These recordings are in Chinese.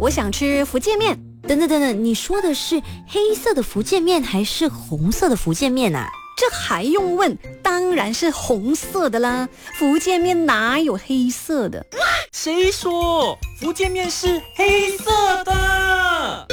我想吃福建面。 等等等等，你说的是黑色的福建面还是红色的福建面啊？ 这还用问？当然是红色的啦，福建面哪有黑色的？ 谁说福建面是黑色的？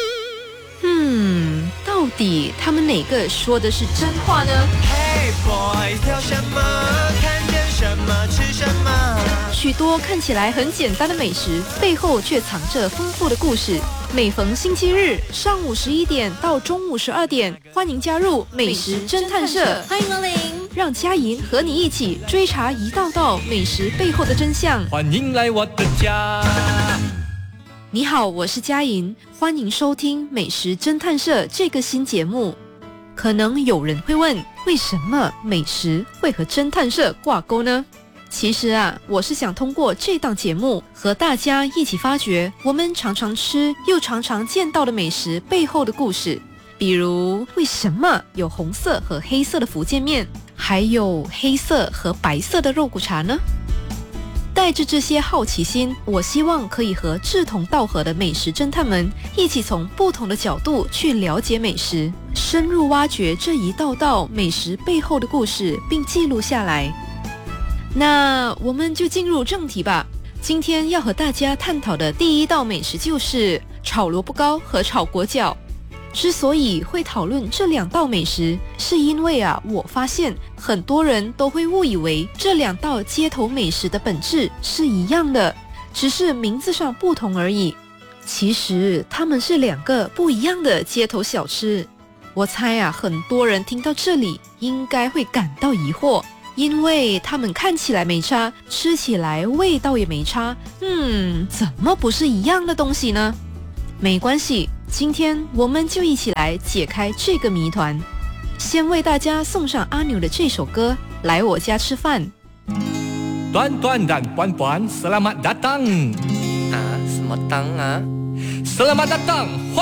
到底他们哪个说的是真话呢？ Hey boy， 挑什么？看见什么吃什么？ 许多看起来很简单的美食，背后却藏着丰富的故事。每逢星期日上午11点到中午12点，欢迎加入美食侦探社， 欢迎光临， 让佳莹和你一起追查一道道美食背后的真相。 欢迎来我的家。 你好，我是佳莹，欢迎收听美食侦探社这个新节目。可能有人会问，为什么美食会和侦探社挂钩呢？其实啊，我是想通过这档节目和大家一起发掘我们常常吃又常常见到的美食背后的故事。比如，为什么有红色和黑色的福建面，还有黑色和白色的肉骨茶呢？带着这些好奇心，我希望可以和志同道合的美食侦探们一起从不同的角度去了解美食，深入挖掘这一道道美食背后的故事，并记录下来。那我们就进入正题吧。今天要和大家探讨的第一道美食就是炒萝卜糕和炒粿饺。之所以会讨论这两道美食，是因为我发现很多人都会误以为这两道街头美食的本质是一样的，只是名字上不同而已。其实它们是两个不一样的街头小吃。我猜很多人听到这里应该会感到疑惑，因为它们看起来没差，吃起来味道也没差，怎么不是一样的东西呢？没关系，今天我们就一起来解开这个谜团。先为大家送上阿牛的这首歌《来我家吃饭》。 Tuan-tuan dan puan-puan, selamat datang. Selamat datang. Selamat datang.